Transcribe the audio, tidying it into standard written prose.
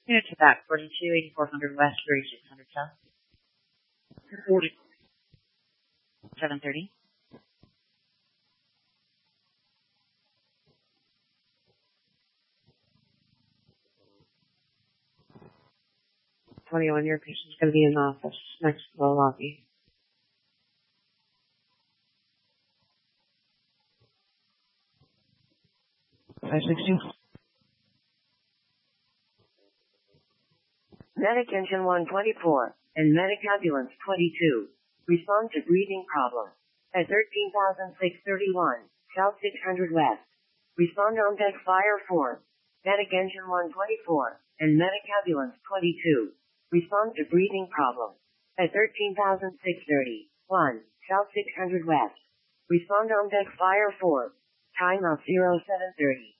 Unit to back, 428400 West, 3600 South. 730. Your patient's going to be in the office next to the lobby. 560. Medic Engine 124 and Medic Ambulance 22. Respond to breathing problem. At 13,631, South 600 West. Respond on deck fire 4. Medic Engine 124 and Medic Ambulance 22. Respond to breathing problem. At 13,631, South 600 West. Respond on deck fire 4. Time of 0730.